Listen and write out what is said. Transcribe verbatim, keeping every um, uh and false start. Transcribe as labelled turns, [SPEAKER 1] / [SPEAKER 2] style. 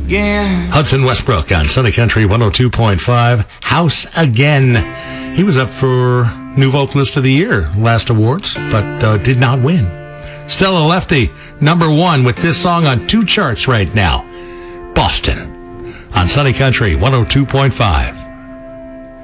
[SPEAKER 1] again.
[SPEAKER 2] Hudson Westbrook on Sunny Country one oh two point five. House Again. He was up for New Vocalist of the Year last awards, but uh, did not win. Stella Lefty, number one with this song on two charts right now. Boston on Sunny Country one oh two point five.